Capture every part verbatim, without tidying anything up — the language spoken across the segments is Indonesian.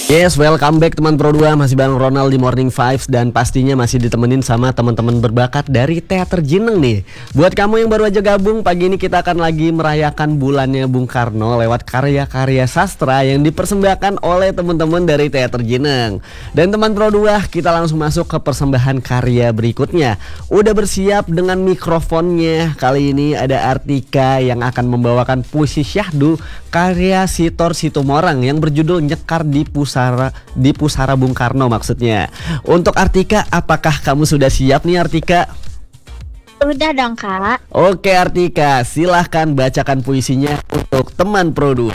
Yes, welcome back teman Pro dua, masih bareng Ronald di Morning Vibes dan pastinya masih ditemenin sama teman-teman berbakat dari Teater Jeneng nih. Buat kamu yang baru aja gabung, pagi ini kita akan lagi merayakan bulannya Bung Karno lewat karya-karya sastra yang dipersembahkan oleh teman-teman dari Teater Jeneng. Dan teman Pro dua, kita langsung masuk ke persembahan karya berikutnya. Udah bersiap dengan mikrofonnya. Kali ini ada Artika yang akan membawakan puisi syahdu karya Sitor Situmorang yang berjudul Nyekar di Pusara di Pusara Bung Karno maksudnya. Untuk Artika, apakah kamu sudah siap nih Artika? Udah dong Kak. Oke Artika, silahkan bacakan puisinya untuk teman Pro dua.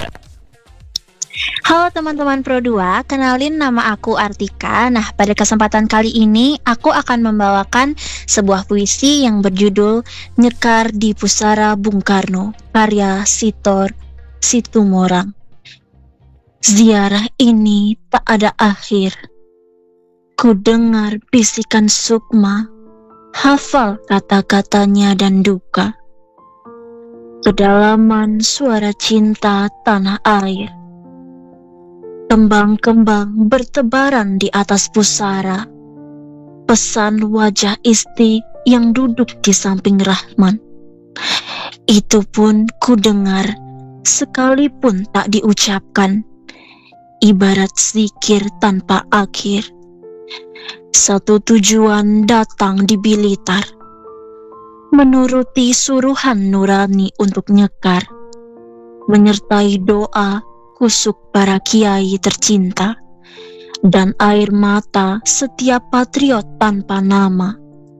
Halo teman-teman Pro dua, kenalin nama aku Artika. Nah, pada kesempatan kali ini aku akan membawakan sebuah puisi yang berjudul Nyekar di Pusara Bung Karno, karya Sitor Situmorang. Ziarah ini tak ada akhir. Ku dengar bisikan sukma, hafal kata-katanya dan duka. Kedalaman suara cinta tanah air. Kembang-kembang bertebaran di atas pusara. Pesan wajah istri yang duduk di samping Rahman. Itu pun ku dengar, sekalipun tak diucapkan. Ibarat zikir tanpa akhir. Satu tujuan datang di Bilitar, menuruti suruhan nurani untuk nyekar, menyertai doa kusuk para kiai tercinta, dan air mata setiap patriot tanpa nama.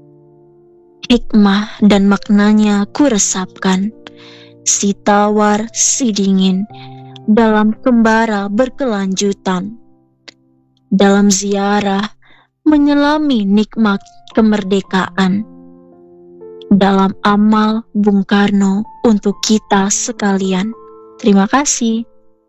Hikmah dan maknanya ku resapkan, si tawar si dingin, dalam kembara berkelanjutan, dalam ziarah menyelami nikmat kemerdekaan, dalam amal Bung Karno untuk kita sekalian. Terima kasih.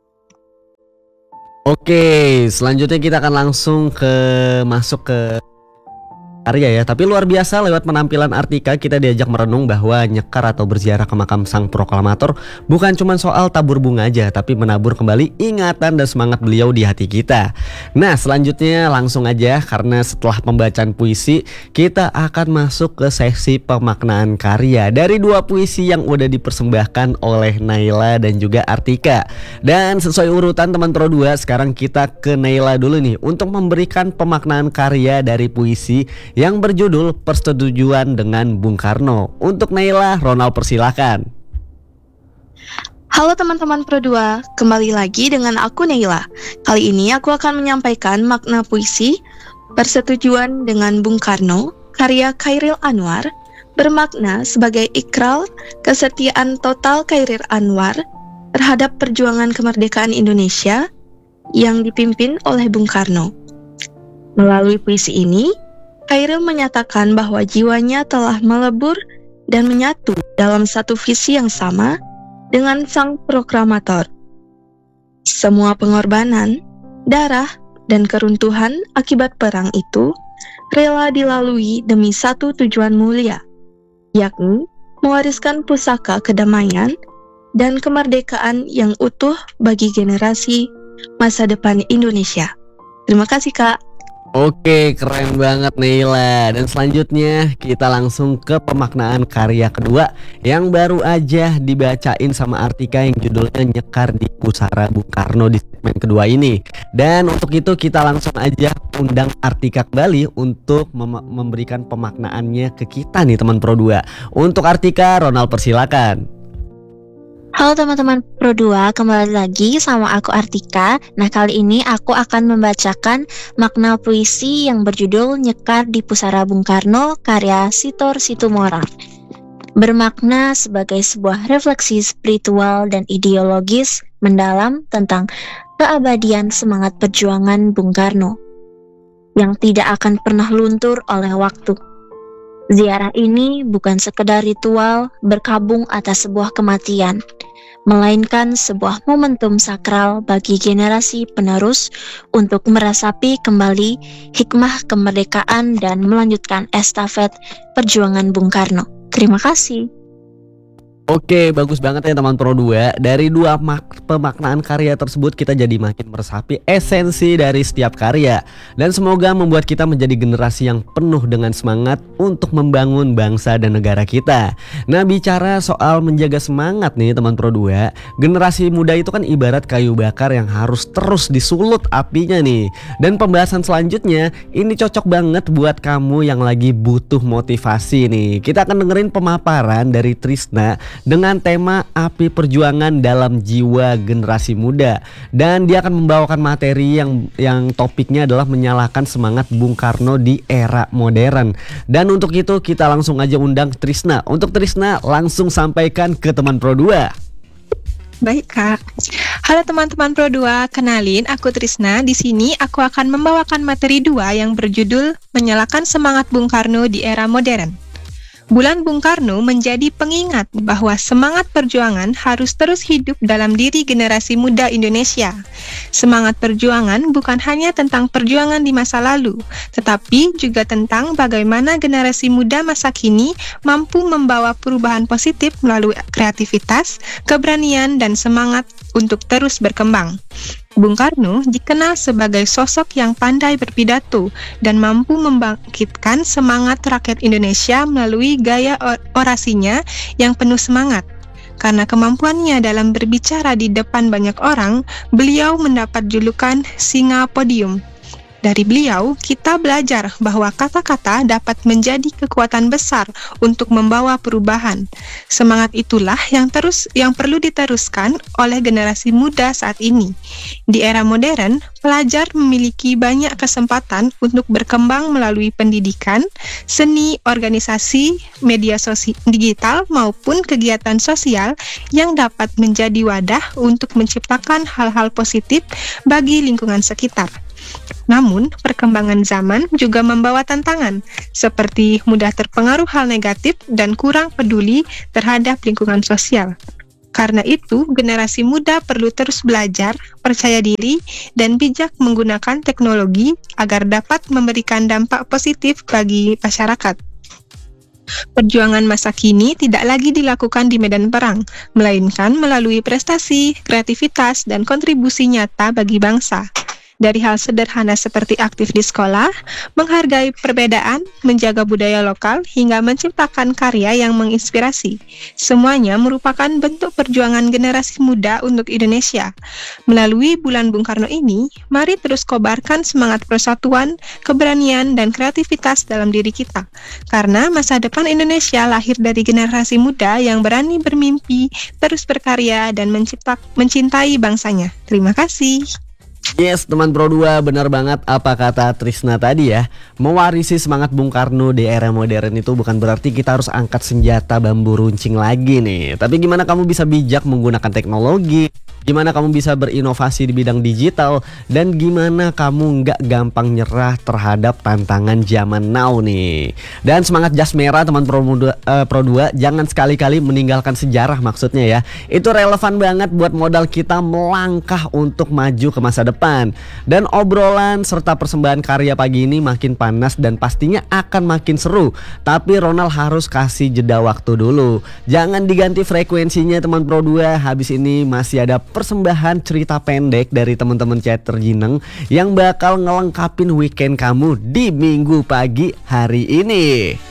Oke, selanjutnya kita akan langsung ke masuk ke karya ya. Tapi luar biasa, lewat penampilan Artika kita diajak merenung bahwa nyekar atau berziarah ke makam sang proklamator bukan cuma soal tabur bunga aja, tapi menabur kembali ingatan dan semangat beliau di hati kita. Nah, selanjutnya langsung aja, karena setelah pembacaan puisi kita akan masuk ke sesi pemaknaan karya dari dua puisi yang udah dipersembahkan oleh Naila dan juga Artika. Dan sesuai urutan teman Pro dua, sekarang kita ke Naila dulu nih untuk memberikan pemaknaan karya dari puisi yang berjudul Persetujuan dengan Bung Karno. Untuk Naila, Ronald persilakan. Halo teman-teman Pro dua, kembali lagi dengan aku Naila. Kali ini aku akan menyampaikan makna puisi Persetujuan dengan Bung Karno, karya Chairil Anwar, bermakna sebagai ikrar kesetiaan total Chairil Anwar terhadap perjuangan kemerdekaan Indonesia yang dipimpin oleh Bung Karno. Melalui puisi ini, Chairil menyatakan bahwa jiwanya telah melebur dan menyatu dalam satu visi yang sama dengan sang proklamator. Semua pengorbanan, darah, dan keruntuhan akibat perang itu rela dilalui demi satu tujuan mulia, yakni mewariskan pusaka kedamaian dan kemerdekaan yang utuh bagi generasi masa depan Indonesia. Terima kasih Kak. Oke, keren banget Naila. Dan selanjutnya kita langsung ke pemaknaan karya kedua yang baru aja dibacain sama Artika, yang judulnya Nyekar di Pusara Bung Karno di segmen kedua ini. Dan untuk itu kita langsung aja undang Artika kembali untuk mem- memberikan pemaknaannya ke kita nih teman Pro dua. Untuk Artika, Ronald persilakan. Halo teman-teman Pro dua, kembali lagi sama aku Artika. Nah, kali ini aku akan membacakan makna puisi yang berjudul Nyekar di Pusara Bung Karno, karya Sitor Situmorang. Bermakna sebagai sebuah refleksi spiritual dan ideologis mendalam tentang keabadian semangat perjuangan Bung Karno yang tidak akan pernah luntur oleh waktu. Ziarah ini bukan sekedar ritual berkabung atas sebuah kematian, melainkan sebuah momentum sakral bagi generasi penerus untuk meresapi kembali hikmah kemerdekaan dan melanjutkan estafet perjuangan Bung Karno. Terima kasih. Oke, bagus banget ya teman Pro dua. Dari dua mak- pemaknaan karya tersebut kita jadi makin meresapi esensi dari setiap karya. Dan semoga membuat kita menjadi generasi yang penuh dengan semangat untuk membangun bangsa dan negara kita. Nah, bicara soal menjaga semangat nih teman Pro dua, generasi muda itu kan ibarat kayu bakar yang harus terus disulut apinya nih. Dan pembahasan selanjutnya ini cocok banget buat kamu yang lagi butuh motivasi nih. Kita akan dengerin pemaparan dari Trisna dengan tema api perjuangan dalam jiwa generasi muda, dan dia akan membawakan materi yang yang topiknya adalah menyalakan semangat Bung Karno di era modern. Dan untuk itu kita langsung aja undang Trisna. Untuk Trisna langsung sampaikan ke teman Pro dua. Baik Kak. Halo teman-teman Pro dua, kenalin aku Trisna. Di sini aku akan membawakan materi dua yang berjudul Menyalakan Semangat Bung Karno di Era Modern. Bulan Bung Karno menjadi pengingat bahwa semangat perjuangan harus terus hidup dalam diri generasi muda Indonesia. Semangat perjuangan bukan hanya tentang perjuangan di masa lalu, tetapi juga tentang bagaimana generasi muda masa kini mampu membawa perubahan positif melalui kreativitas, keberanian, dan semangat untuk terus berkembang. Bung Karno dikenal sebagai sosok yang pandai berpidato dan mampu membangkitkan semangat rakyat Indonesia melalui gaya orasinya yang penuh semangat. Karena kemampuannya dalam berbicara di depan banyak orang, beliau mendapat julukan Singa Podium. Dari beliau, kita belajar bahwa kata-kata dapat menjadi kekuatan besar untuk membawa perubahan. Semangat itulah yang terus yang perlu diteruskan oleh generasi muda saat ini. Di era modern, pelajar memiliki banyak kesempatan untuk berkembang melalui pendidikan, seni, organisasi, media sosial digital maupun kegiatan sosial yang dapat menjadi wadah untuk menciptakan hal-hal positif bagi lingkungan sekitar. Namun, perkembangan zaman juga membawa tantangan, seperti mudah terpengaruh hal negatif dan kurang peduli terhadap lingkungan sosial. Karena itu, generasi muda perlu terus belajar, percaya diri, dan bijak menggunakan teknologi agar dapat memberikan dampak positif bagi masyarakat. Perjuangan masa kini tidak lagi dilakukan di medan perang, melainkan melalui prestasi, kreativitas, dan kontribusi nyata bagi bangsa. Dari hal sederhana seperti aktif di sekolah, menghargai perbedaan, menjaga budaya lokal, hingga menciptakan karya yang menginspirasi. Semuanya merupakan bentuk perjuangan generasi muda untuk Indonesia. Melalui bulan Bung Karno ini, mari terus kobarkan semangat persatuan, keberanian, dan kreativitas dalam diri kita. Karena masa depan Indonesia lahir dari generasi muda yang berani bermimpi, terus berkarya, dan mencipta- mencintai bangsanya. Terima kasih. Yes, teman Pro dua, benar banget apa kata Trisna tadi ya. Mewarisi semangat Bung Karno di era modern itu bukan berarti kita harus angkat senjata bambu runcing lagi nih. Tapi gimana kamu bisa bijak menggunakan teknologi, gimana kamu bisa berinovasi di bidang digital, dan gimana kamu nggak gampang nyerah terhadap tantangan zaman now nih. Dan semangat jas merah teman Pro dua, uh, Pro dua, jangan sekali-kali meninggalkan sejarah maksudnya ya. Itu relevan banget buat modal kita melangkah untuk maju ke masa depan. Dan obrolan serta persembahan karya pagi ini makin panas dan pastinya akan makin seru. Tapi Ronald harus kasih jeda waktu dulu. Jangan diganti frekuensinya teman Pro dua. Habis ini masih ada persembahan cerita pendek dari teman-teman chat terjineng yang bakal ngelengkapin weekend kamu di Minggu pagi hari ini.